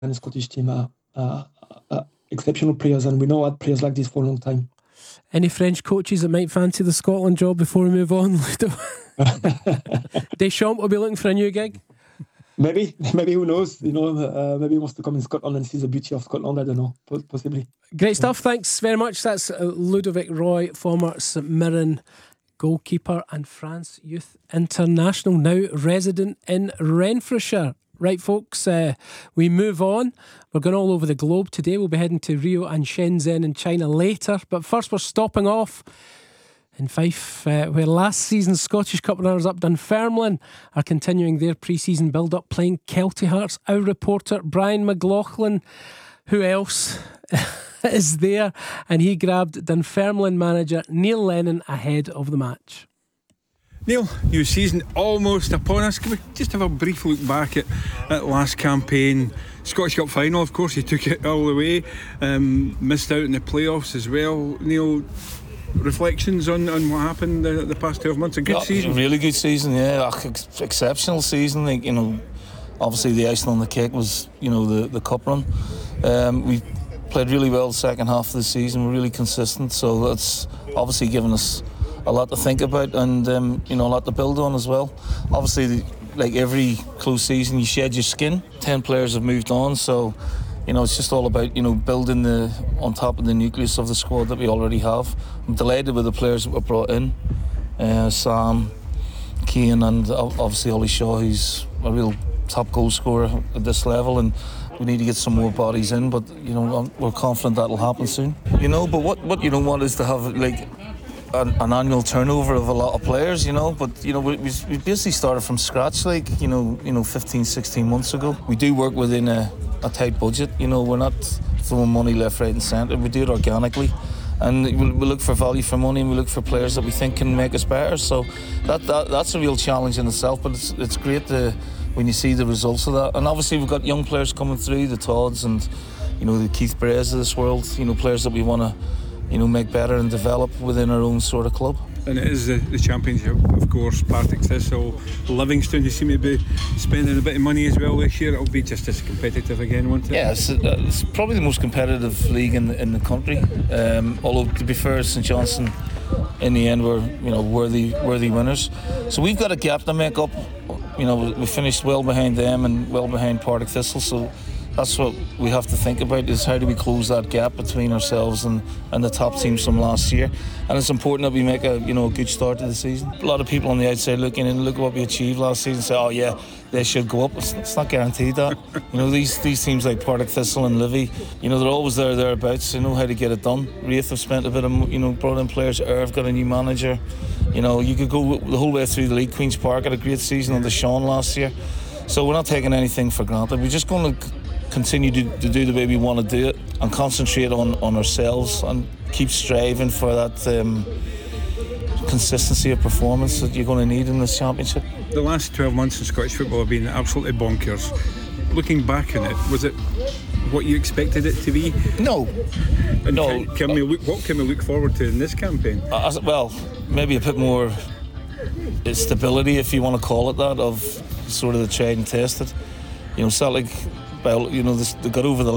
and the Scottish team are exceptional players, and we know had players like this for a long time. Any French coaches that might fancy the Scotland job before we move on? Deschamps will be looking for a new gig. Maybe who knows? Maybe he wants to come in Scotland and see the beauty of Scotland. I don't know, possibly. Great stuff. Thanks very much. That's Ludovic Roy, former St Mirren goalkeeper and France Youth International, now resident in Renfrewshire. Right, folks, we move on. We're going all over the globe today. We'll be heading to Rio and Shenzhen in China later. But first, we're stopping off in Fife, where last season's Scottish Cup runners-up Dunfermline are continuing their pre-season build-up playing Kelty Hearts. Our reporter Brian McLaughlin, who else is there? And he grabbed Dunfermline manager Neil Lennon ahead of the match. Neil, new season almost upon us. Can we just have a brief look back at last campaign? Scottish Cup final, of course, you took it all the way. Missed out in the playoffs as well. Neil, reflections on what happened the past 12 months? A good season? A really good season, yeah. Exceptional season. Like, obviously the icing on the cake was, the cup run. We played really well the second half of the season. We're really consistent, so that's obviously given us a lot to think about and a lot to build on as well. Obviously, like every close season, you shed your skin. 10 players have moved on, so it's just all about building on top of the nucleus of the squad that we already have. I'm delighted with the players that were brought in, Sam, Keane, and obviously Ollie Shaw, who's a real top goal scorer at this level, and we need to get some more bodies in, but we're confident that'll happen soon. But what you don't want is to have like an annual turnover of a lot of players, but we basically started from scratch 15, 16 months ago. We do work within a tight budget, we're not throwing money left, right and centre. We do it organically, and we look for value for money, and we look for players that we think can make us better. So that's a real challenge in itself, but it's great when you see the results of that. And obviously we've got young players coming through, the Todds and the Keith Brays of this world, players that we want to make better and develop within our own sort of club. And it is the championship, of course. Partick Thistle, Livingston, who seem to be spending a bit of money as well this year. It'll be just as competitive again, won't it? Yeah, it's probably the most competitive league in the country. Although, to be fair, St Johnstone in the end were worthy winners. So we've got a gap to make up. We finished well behind them and well behind Partick Thistle. So that's what we have to think about, is how do we close that gap between ourselves and the top teams from last year. And it's important that we make a good start to the season. A lot of people on the outside looking in, look at what we achieved last season, say, oh yeah, they should go up. It's not guaranteed that. These teams like Partick Thistle and Livy, they're always thereabouts. They know how to get it done. Wraith have spent a bit of, brought in players. Irv got a new manager. You could go the whole way through the league. Queen's Park had a great season under Sean last year. So we're not taking anything for granted. We're just going to continue to do the way we want to do it and concentrate on ourselves and keep striving for that consistency of performance that you're going to need in this championship. The last 12 months in Scottish football have been absolutely bonkers. Looking back on it, was it what you expected it to be? No. And what can we look forward to in this campaign? Well, maybe a bit more stability, if you want to call it that, of sort of the tried and tested. Celtic, they got over the